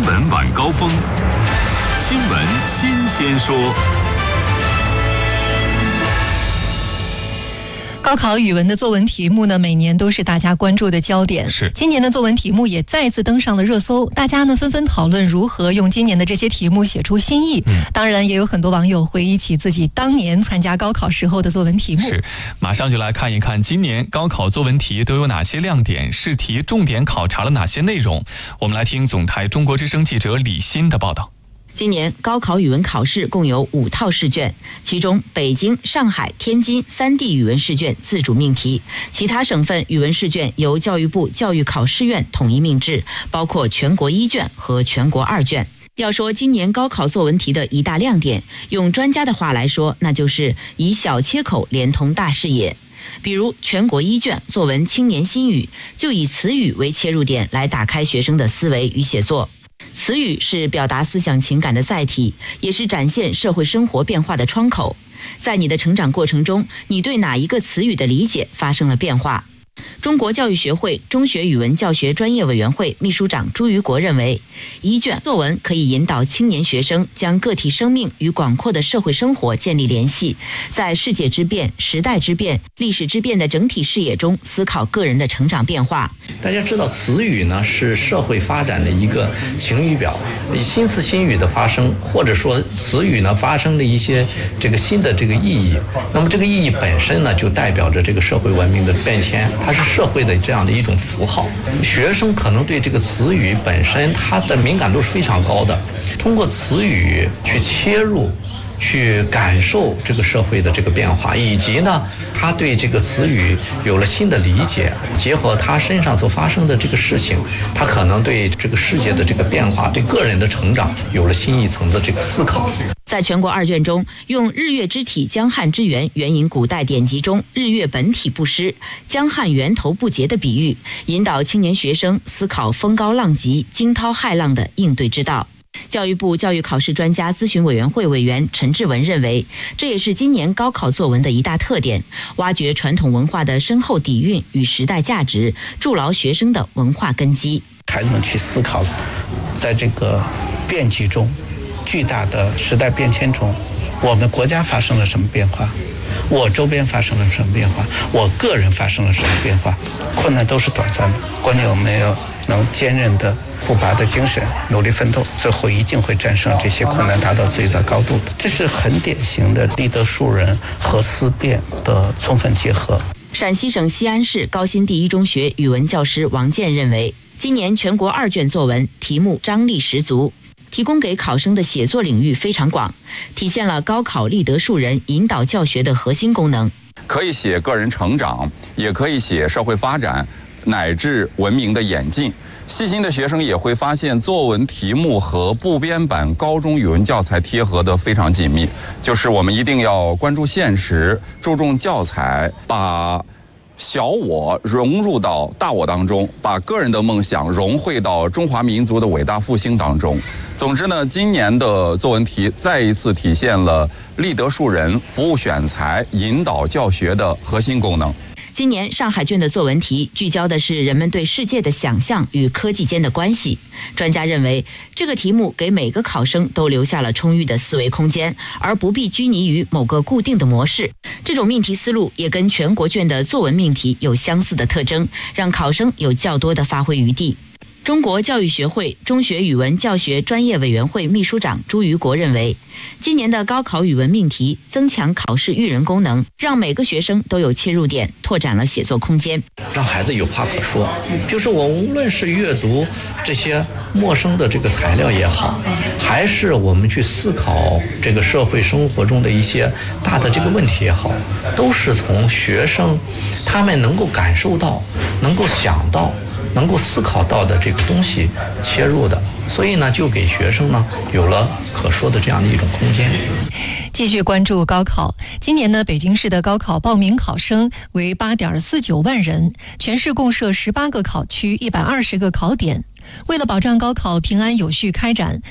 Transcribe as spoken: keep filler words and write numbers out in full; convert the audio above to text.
闻晚高峰，新闻新鲜说。 高考语文的作文题目呢，每年都是大家关注的焦点。 是， 今年的作文题目也再次登上了热搜，大家呢纷纷讨论如何用今年的这些题目写出新意。嗯、当然，也有很多网友回忆起自己当年参加高考时候的作文题目。 是，马上就来看一看今年高考作文题都有哪些亮点，试题重点考察了哪些内容。我们来听总台中国之声记者李欣的报道。 今年高考语文考试共有五套试卷，其中北京、上海、天津三地语文试卷自主命题，其他省份语文试卷由教育部教育考试院统一命制，包括全国一卷和全国二卷。要说今年高考作文题的一大亮点，用专家的话来说，那就是以小切口连通大视野。比如全国一卷作文青年新语，就以词语为切入点来打开学生的思维与写作。词语是表达思想情感的载体，也是展现社会生活变化的窗口。在你的成长过程中，你对哪一个词语的理解发生了变化？中国教育学会中学语文教学专业委员会秘书长朱于国认为，一卷作文可以引导青年学生将个体生命与广阔的社会生活建立联系，在世界之变、时代之变、历史之变的整体视野中思考个人的成长变化。 大家知道，词语呢是社会发展的一个晴雨表，新词新语的发生，或者说词语呢发生了一些这个新的这个意义，那么这个意义本身呢就代表着这个社会文明的变迁，它是社会的这样的一种符号。学生可能对这个词语本身它的敏感度是非常高的，通过词语去切入，去感受这个社会的这个变化，以及呢他对这个词语有了新的理解，结合他身上所发生的这个事情，他可能对这个世界的这个变化，对个人的成长有了新一层的这个思考。 在全国二卷中，用日月之体江汉之源援引古代典籍中日月本体不失，江汉源头不竭的比喻，引导青年学生思考风高浪急、惊涛骇浪的应对之道。教育部教育考试专家咨询委员会委员陈志文认为，这也是今年高考作文的一大特点，挖掘传统文化的深厚底蕴与时代价值，筑牢学生的文化根基。 孩子们去思考，在这个变局中，巨大的时代变迁中，我们国家发生了什么变化，我周边发生了什么变化，我个人发生了什么变化。困难都是短暂的，关键我们要能坚韧的不拔的精神，努力奋斗，最后一定会战胜这些困难，达到自己的高度的。这是很典型的立德树人和思辨的充分结合。 陕西省西安市高新第一中学语文教师王健认为，今年全国二卷作文题目张力十足，提供给考生的写作领域非常广，体现了高考立德树人引导教学的核心功能。 可以写个人成长，也可以写社会发展，乃至文明的演进。细心的学生也会发现，作文题目和部编版高中语文教材贴合得非常紧密，就是我们一定要关注现实，注重教材，把小我融入到大我当中，把个人的梦想融汇到中华民族的伟大复兴当中。总之呢，今年的作文题再一次体现了立德树人、服务选材、引导教学的核心功能。 今年上海卷的作文题聚焦的是人们对世界的想象与科技间的关系。专家认为，这个题目给每个考生都留下了充裕的思维空间，而不必拘泥于某个固定的模式。这种命题思路也跟全国卷的作文命题有相似的特征，让考生有较多的发挥余地。中国教育学会中学语文教学专业委员会秘书长朱于国认为，今年的高考语文命题增强考试育人功能，让每个学生都有切入点，拓展了写作空间， 让孩子有话可说。就是我无论是阅读这些陌生的这个材料也好，还是我们去思考这个社会生活中的一些大的这个问题也好，都是从学生他们能够感受到、能够想到、能够思考到的这个东西切入的，所以呢，就给学生呢有了可说的这样的一种空间。 继续关注高考，今年呢，北京市的高考报名考生为八点四九万人，全市共设十八个考区，一百二十个考点。为了保障高考平安有序开展，